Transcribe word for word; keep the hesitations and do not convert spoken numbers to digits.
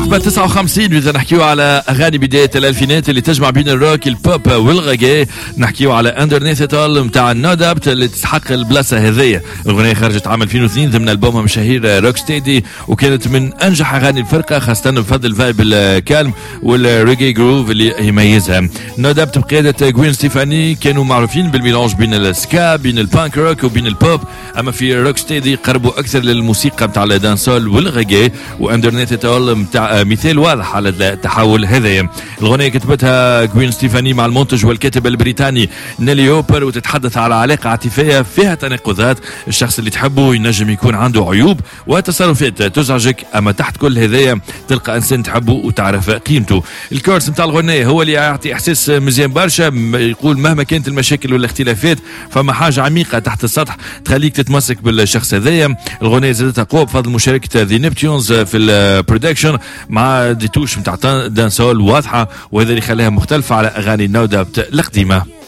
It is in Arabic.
الحقبة تسعة وخمسين إذا نحكيو على أغاني بداية الألفينات اللي تجمع بين الروك البوب والغاغي. نحكيو على أندرنيث إت أول متاع نودابت اللي تستحق البلاصة هذية. الأغنية خرجت عام ألفين واثنين ضمن ألبومها الشهير روك ستيدي، وكانت من أنجح أغاني الفرقة خاصة بفضل الفايب الكالم والريجي جروف اللي يميزها. نودابت بقيادة جوين ستيفاني كانوا معروفين بالميلانج بين السكا بين البانك روك وبين البوب، أما في روك ستيدي قربوا أكثر للموسيقى متاع الدانسول والغاغي، وأندرنيث إت أول متاع مثال واضح على التحول هذايا. الغنية كتبتها جوين ستيفاني مع المنتج والكاتب البريطاني نيلي هوبر، وتتحدث على علاقة عاطفية فيها تناقضات. الشخص اللي تحبه ينجم يكون عنده عيوب وتصرفات تزعجك، أما تحت كل هذايا تلقى إنسان تحبه وتعرف قيمته. الكورس متاع الغنية هو اللي يعطي إحساس مزيان برشا، يقول مهما كانت المشاكل والاختلافات فما حاجة عميقة تحت السطح تخليك تتمسك بالشخص هذايا. الغنية زادتها قوة بفضل مشاركة ذا نيبتيونز في البرودكشن مع دي توش متاع دانسول واضحة، وهذا اللي خلاها مختلفة على أغاني نودابت القديمة.